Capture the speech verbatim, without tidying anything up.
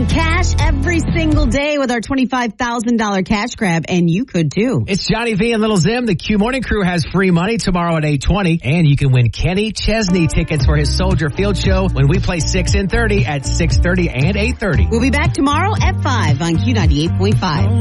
cash every single day with our twenty-five thousand dollars cash grab, and you could too. It's Johnny V and Little Zim. The Q Morning Crew has free money tomorrow at eight twenty, and you can win Kenny Chesney tickets for his Soldier Field show when we play six and thirty at six thirty and eight thirty. We'll be back tomorrow at five on Q ninety-eight point five.